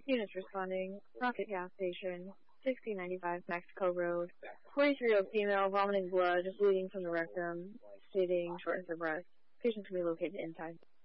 Units responding. Rocket gas station. 6095 Mexico Road. 43-year-old female vomiting blood, bleeding from the rectum, stating shortness of breath. Patient can be located inside.